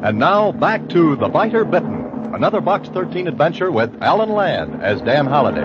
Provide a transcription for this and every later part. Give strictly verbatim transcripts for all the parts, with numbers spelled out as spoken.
And now, back to The Biter Bitten, another Box thirteen adventure with Alan Ladd as Dan Holliday.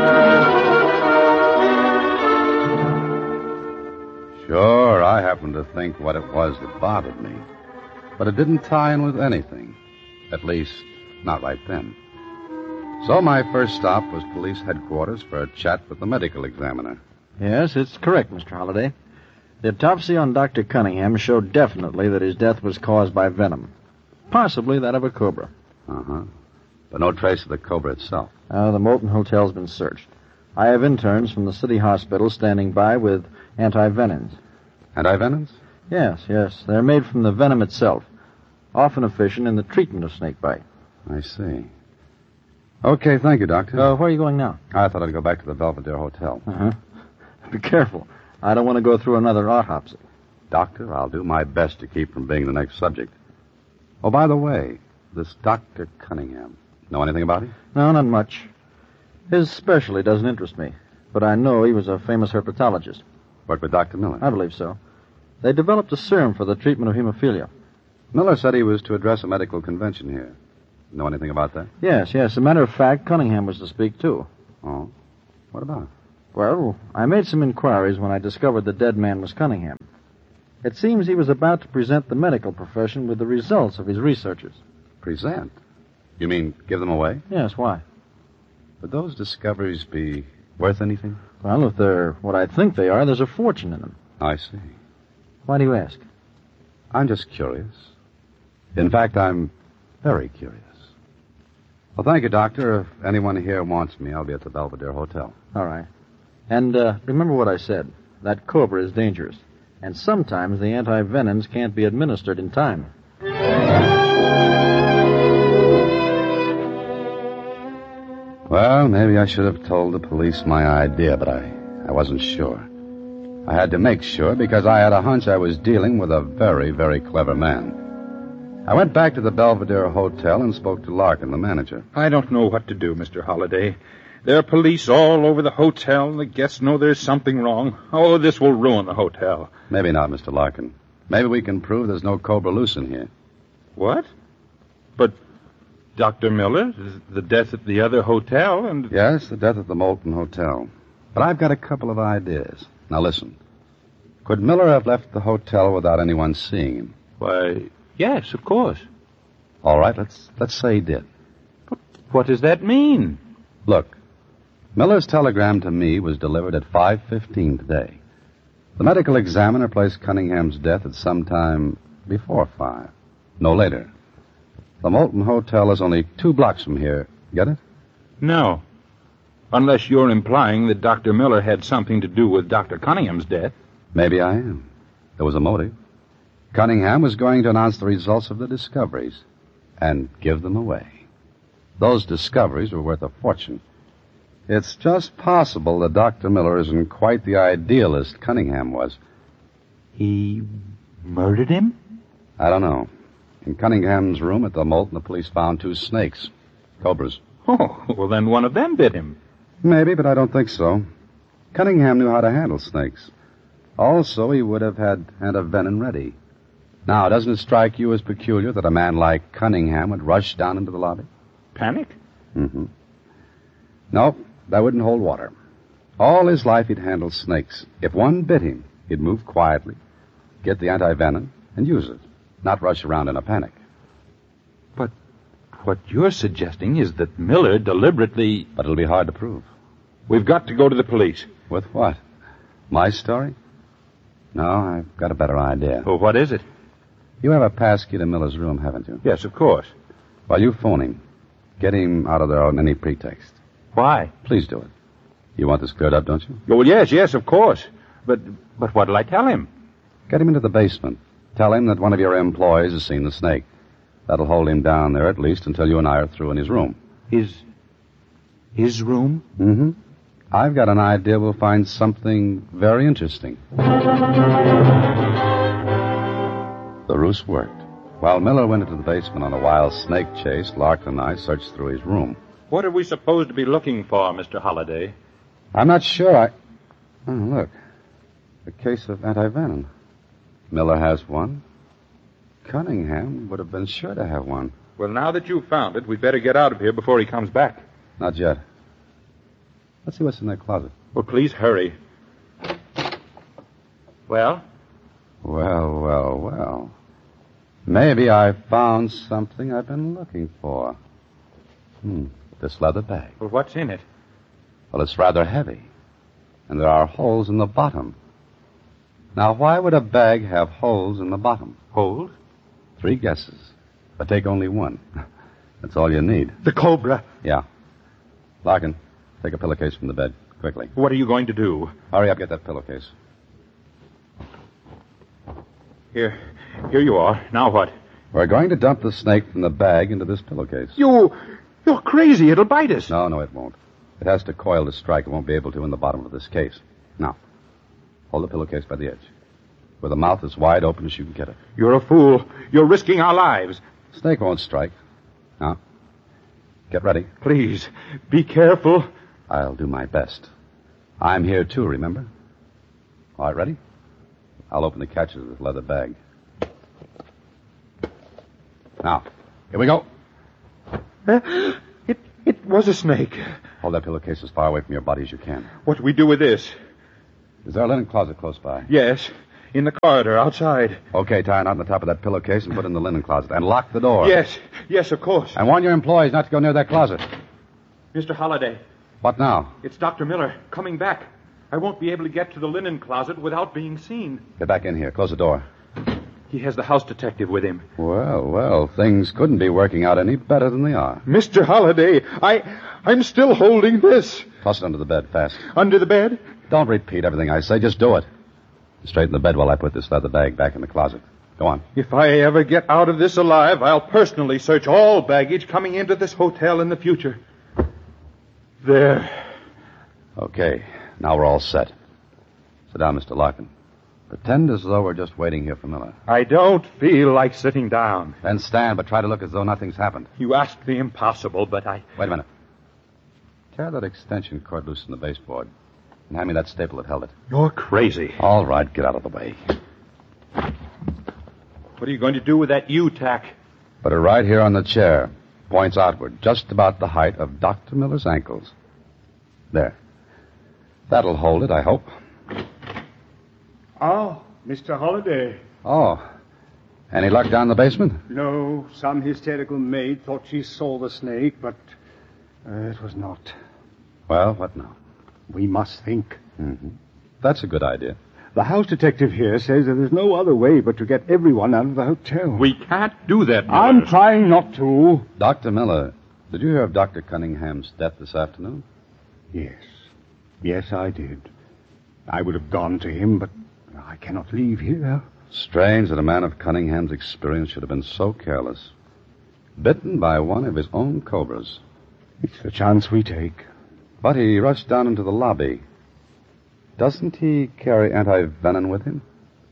Sure, I happened to think what it was that bothered me. But it didn't tie in with anything. At least, not right then. So my first stop was police headquarters for a chat with the medical examiner. Yes, it's correct, Mister Holliday. The autopsy on Doctor Cunningham showed definitely that his death was caused by venom. Possibly that of a cobra. Uh-huh. But no trace of the cobra itself. Uh, the Moulton Hotel's been searched. I have interns from the city hospital standing by with anti-venoms. Anti-venoms? Yes, yes. They're made from the venom itself, often efficient in the treatment of snakebite. I see. Okay, thank you, Doctor. Uh, where are you going now? I thought I'd go back to the Belvedere Hotel. Uh-huh. Be careful. I don't want to go through another autopsy. Doctor, I'll do my best to keep from being the next subject. Oh, by the way, this Doctor Cunningham, know anything about him? No, not much. His specialty doesn't interest me, but I know he was a famous herpetologist. Worked with Doctor Miller? I believe so. They developed a serum for the treatment of hemophilia. Miller said he was to address a medical convention here. Know anything about that? Yes, yes. As a matter of fact, Cunningham was to speak, too. Oh? What about? Well, I made some inquiries when I discovered the dead man was Cunningham. It seems he was about to present the medical profession with the results of his researches. Present? You mean give them away? Yes, why? Would those discoveries be worth anything? Well, if they're what I think they are, there's a fortune in them. I see. Why do you ask? I'm just curious. In fact, I'm very curious. Well, thank you, Doctor. If anyone here wants me, I'll be at the Belvedere Hotel. All right. And uh, remember what I said. That cobra is dangerous. And sometimes the anti-venoms can't be administered in time. Well, maybe I should have told the police my idea, but I, I wasn't sure. I had to make sure because I had a hunch I was dealing with a very, very clever man. I went back to the Belvedere Hotel and spoke to Larkin, the manager. I don't know what to do, Mister Holliday. There are police all over the hotel, and the guests know there's something wrong. Oh, this will ruin the hotel. Maybe not, Mister Larkin. Maybe we can prove there's no cobra loose in here. What? But Doctor Miller, the death at the other hotel, and... Yes, the death at the Moulton Hotel. But I've got a couple of ideas. Now listen. Could Miller have left the hotel without anyone seeing him? Why, yes, of course. All right, let's let's say he did. But what does that mean? Look, Miller's telegram to me was delivered at five fifteen today. The medical examiner placed Cunningham's death at some time before five. No later. The Moulton Hotel is only two blocks from here. Get it? No. Unless you're implying that Doctor Miller had something to do with Doctor Cunningham's death. Maybe I am. There was a motive. Cunningham was going to announce the results of the discoveries and give them away. Those discoveries were worth a fortune. It's just possible that Doctor Miller isn't quite the idealist Cunningham was. He murdered him? I don't know. In Cunningham's room at the Moulton, the police found two snakes. Cobras. Oh, well, then one of them bit him. Maybe, but I don't think so. Cunningham knew how to handle snakes. Also, he would have had anti-venom ready. Now, doesn't it strike you as peculiar that a man like Cunningham would rush down into the lobby? Panic? Mm-hmm. No, that wouldn't hold water. All his life he'd handled snakes. If one bit him, he'd move quietly, get the anti-venom, and use it, not rush around in a panic. But what you're suggesting is that Miller deliberately... But it'll be hard to prove. We've got to go to the police. With what? My story? No, I've got a better idea. Well, what is it? You have a pass key to Miller's room, haven't you? Yes, of course. Well, you phone him. Get him out of there on any pretext. Why? Please do it. You want this cleared up, don't you? Oh, well, yes, yes, of course. But but what'll I tell him? Get him into the basement. Tell him that one of your employees has seen the snake. That'll hold him down there at least until you and I are through in his room. His... his room? Mm-hmm. I've got an idea we'll find something very interesting. The ruse worked. While Miller went into the basement on a wild snake chase, Larkin and I searched through his room. What are we supposed to be looking for, Mister Holliday? I'm not sure. I... Oh, look. A case of anti-venom. Miller has one. Cunningham would have been sure to have one. Well, now that you've found it, we'd better get out of here before he comes back. Not yet. Let's see what's in that closet. Well, please hurry. Well? Well, well, well. Maybe I found something I've been looking for. Hmm. This leather bag. Well, what's in it? Well, it's rather heavy. And there are holes in the bottom. Now, why would a bag have holes in the bottom? Holes? Three guesses. But take only one. That's all you need. The cobra. Yeah. Larkin, take a pillowcase from the bed, quickly. What are you going to do? Hurry up, get that pillowcase. Here. Here you are. Now what? We're going to dump the snake from the bag into this pillowcase. You... You're crazy. It'll bite us. No, no, it won't. It has to coil to strike. It won't be able to in the bottom of this case. Now, hold the pillowcase by the edge, with the mouth as wide open as you can get it. You're a fool. You're risking our lives. Snake won't strike. Now, get ready. Please, be careful. I'll do my best. I'm here, too, remember? All right, ready? I'll open the catches of this leather bag. Now, here we go. Uh, it it was a snake. Hold that pillowcase as far away from your body as you can. What do we do with this? Is there a linen closet close by? Yes, in the corridor outside. Okay, tie it on the top of that pillowcase and put it in the linen closet. And lock the door. Yes, yes, of course. And warn your employees not to go near that closet. Mister Holliday. What now? It's Doctor Miller coming back. I won't be able to get to the linen closet without being seen. Get back in here. Close the door. He has the house detective with him. Well, well, things couldn't be working out any better than they are. Mister Holliday, I... I'm still holding this. Toss it under the bed, fast. Under the bed? Don't repeat everything I say. Just do it. Straighten the bed while I put this leather bag back in the closet. Go on. If I ever get out of this alive, I'll personally search all baggage coming into this hotel in the future. There. Okay. Now we're all set. Sit down, Mister Larkin. Pretend as though we're just waiting here for Miller. I don't feel like sitting down. Then stand, but try to look as though nothing's happened. You asked the impossible, but I... Wait a minute. Tear that extension cord loose from the baseboard. And hand me that staple that held it. You're crazy. All right, get out of the way. What are you going to do with that U-tack? Put it right here on the chair. Points outward, just about the height of Doctor Miller's ankles. There. That'll hold it, I hope. Oh, Mister Holliday. Oh. Any luck down the basement? No, some hysterical maid thought she saw the snake, but uh, it was not. Well, what now? We must think. Mm-hmm. That's a good idea. The house detective here says that there's no other way but to get everyone out of the hotel. We can't do that, Miller. I'm trying not to. Doctor Miller, did you hear of Doctor Cunningham's death this afternoon? Yes. Yes, I did. I would have gone to him, but I cannot leave here. Strange that a man of Cunningham's experience should have been so careless. Bitten by one of his own cobras. It's the chance we take. But he rushed down into the lobby. Doesn't he carry anti-venom with him?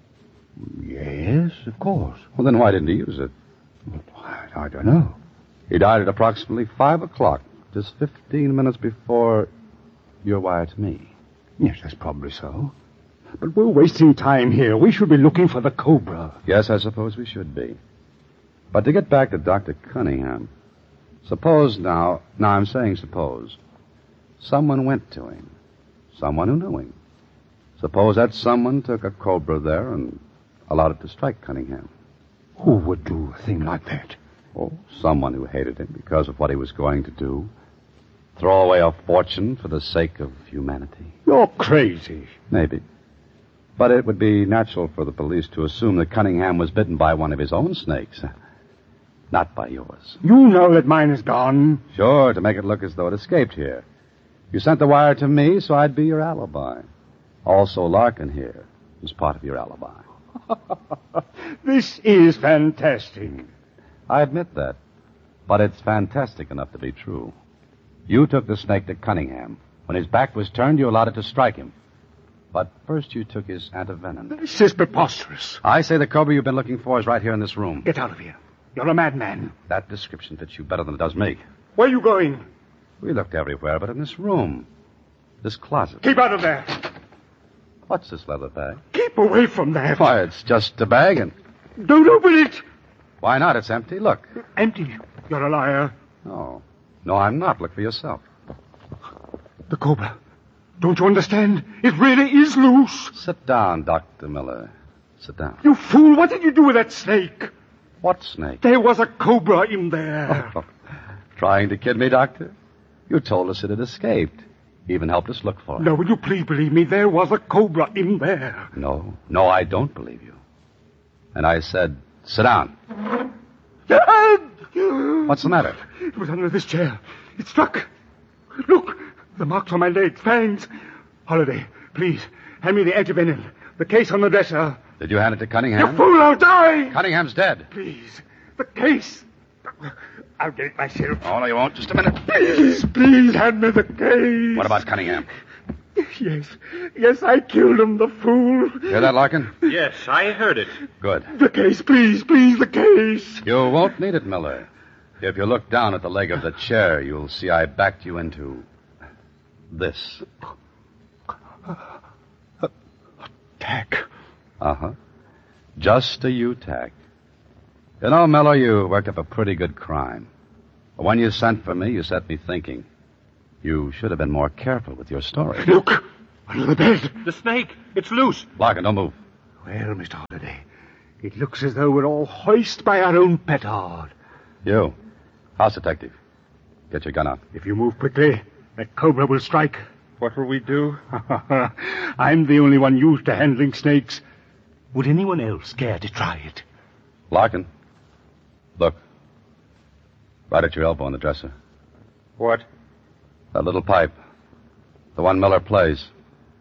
Yes, of course. Well, then why didn't he use it? I, I don't know. He died at approximately five o'clock, just fifteen minutes before your wire to me. Yes, that's probably so. But we're wasting time here. We should be looking for the cobra. Yes, I suppose we should be. But to get back to Doctor Cunningham, suppose now, now I'm saying suppose, someone went to him, someone who knew him. Suppose that someone took a cobra there and allowed it to strike Cunningham. Who would do a thing like that? Oh, someone who hated him because of what he was going to do. Throw away a fortune for the sake of humanity. You're crazy. Maybe. But it would be natural for the police to assume that Cunningham was bitten by one of his own snakes. Not by yours. You know that mine is gone. Sure, to make it look as though it escaped here. You sent the wire to me, so I'd be your alibi. Also, Larkin here is part of your alibi. This is fantastic. I admit that. But it's fantastic enough to be true. You took the snake to Cunningham. When his back was turned, you allowed it to strike him. But first you took his antivenom. This is preposterous. I say the cobra you've been looking for is right here in this room. Get out of here. You're a madman. That description fits you better than it does me. Where are you going? We looked everywhere but in this room. This closet. Keep out of there. What's this leather bag? Keep away from that. Why, it's just a bag and... Don't open it. Why not? It's empty. Look. Empty. You're a liar. No. No, I'm not. Look for yourself. The cobra. Don't you understand? It really is loose. Sit down, Doctor Miller. Sit down. You fool, what did you do with that snake? What snake? There was a cobra in there. Oh, trying to kid me, Doctor? You told us it had escaped. Even helped us look for it. Now, will you please believe me? There was a cobra in there. No. No, I don't believe you. And I said, sit down. What's the matter? It was under this chair. It struck. Look, the marks on my legs, fangs. Holiday, please, hand me the antivenin. The case on the dresser. Did you hand it to Cunningham? You fool, I'll die! Cunningham's dead. Please, the case. I'll get it myself. Oh, no, you won't. Just a minute. Please, please, hand me the case. What about Cunningham? Yes, yes, I killed him, the fool. Hear that, Larkin? Yes, I heard it. Good. The case, please, please, the case. You won't need it, Miller. If you look down at the leg of the chair, you'll see I backed you into this. Tack. Uh-huh. Just a U-tack. You know, Miller, you worked up a pretty good crime. But when you sent for me, you set me thinking. You should have been more careful with your story. Look, under the bed. The snake. It's loose. Larkin, don't move. Well, Mister Holliday, it looks as though we're all hoisted by our own petard. You, house detective, get your gun out. If you move quickly, that cobra will strike. What will we do? I'm the only one used to handling snakes. Would anyone else care to try it? Larkin, look. Right at your elbow on the dresser. What? That little pipe. The one Miller plays.